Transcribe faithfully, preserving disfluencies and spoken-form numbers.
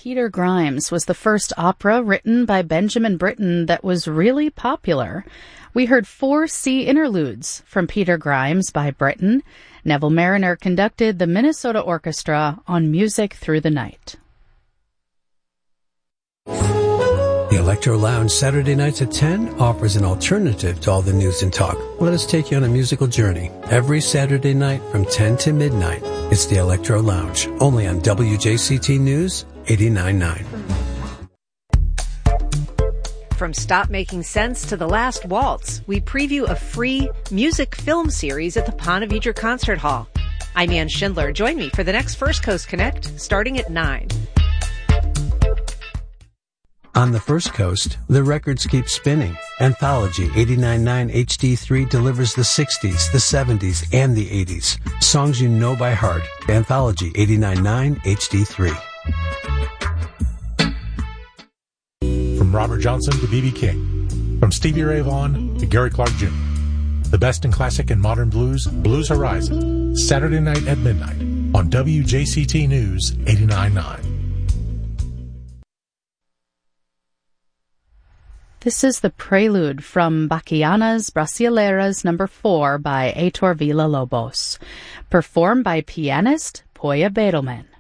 Peter Grimes was the first opera written by Benjamin Britten that was really popular. We heard four sea interludes from Peter Grimes by Britten. Neville Mariner conducted the Minnesota Orchestra on Music Through the Night. The Electro Lounge Saturday nights at ten offers an alternative to all the news and talk. Let us take you on a musical journey. Every Saturday night from ten to midnight, it's the Electro Lounge, only on W J C T News eighty-nine point nine. From Stop Making Sense to The Last Waltz, we preview a free music film series at the Ponte Vedra Concert Hall. I'm Ann Schindler. Join me for the next First Coast Connect, starting at nine. On the First Coast, the records keep spinning. Anthology eighty-nine point nine H D three delivers the sixties, the seventies, and the eighties. Songs you know by heart. Anthology eighty-nine point nine H D three. From Robert Johnson to B B King. From Stevie Ray Vaughan to Gary Clark Junior The best in classic and modern blues, Blues Horizon. Saturday night at midnight on W J C T News eighty-nine point nine. This is the prelude from Bachianas Brasileiras number four by Heitor Villa-Lobos, performed by pianist Poya Bedelman.